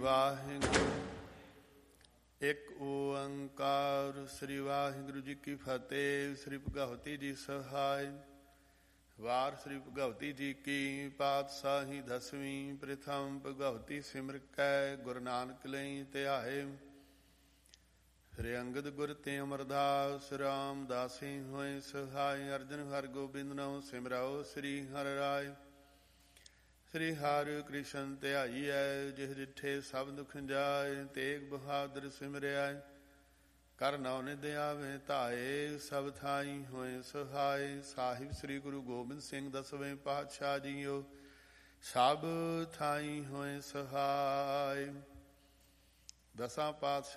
ਵਾਹਿਗੁਰੂ। ਇੱਕ ਓੰਕਾਰ। ਸ੍ਰੀ ਵਾਹਿਗੁਰੂ ਜੀ ਕੀ ਫਤਿਹ। ਸ੍ਰੀ ਭਗਵਤੀ ਜੀ ਸਹਾਇ। ਵਾਰ ਸ੍ਰੀ ਭਗਵਤੀ ਜੀ ਕੀ ਪਾਤਸ਼ਾਹੀ ਦਸਵੀਂ। ਪ੍ਰਥਮ ਭਗਵਤੀ ਸਿਮਰ ਕੈ ਗੁਰੂ ਨਾਨਕ ਲਈ ਧਿਆਏ। ਸ੍ਰੀ ਅੰਗਦ ਗੁਰ ਤੇ ਅਮਰਦਾਸ ਰਾਮਦਾਸੀ ਹੋਏ ਸਹਾਇ। ਅਰਜਨ ਹਰਿ ਗੋਬਿੰਦ ਨਾਉ ਸਿਮਰਾਓ ਸ੍ਰੀ ਹਰਿ ਰਾਇ। ਸ੍ਰੀ ਹਰਿ ਕ੍ਰਿਸ਼ਨ ਧਿਆਈਐ ਜਿਹ ਜਿੱਠੇ ਸਭ ਦੁਖ ਜਾਏ। ਤੇਗ ਬਹਾਦਰ ਸਿਮਰਿਆ ਕਰ ਨਉ ਨਿਧ ਆਵੇ ਧਾਏ। ਸਭ ਥਾਈ ਹੋਏ ਸਹਾਇ। ਸਾਹਿਬ ਸ੍ਰੀ ਗੁਰੂ ਗੋਬਿੰਦ ਸਿੰਘ ਦਸਵੇਂ ਪਾਤਸ਼ਾਹ ਜੀਓ ਸਭ ਥਾਈ ਹੋਏ ਸਹਾਇ। ਦਸਾਂ ਪਾਤਸ਼ਾਹ